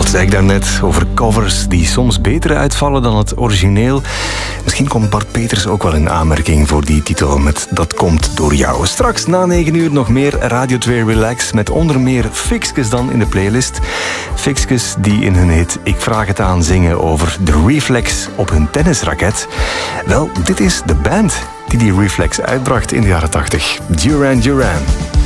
Dat zei ik daarnet over covers die soms beter uitvallen dan het origineel. Misschien komt Bart Peters ook wel in aanmerking voor die titel met Dat komt door jou. Straks na 9 uur nog meer Radio 2 Relax met onder meer Fixkes dan in de playlist. Fixkes die in hun hit Ik Vraag Het Aan zingen over de reflex op hun tennisraket. Wel, dit is de band die reflex uitbracht in de jaren 80. Duran Duran.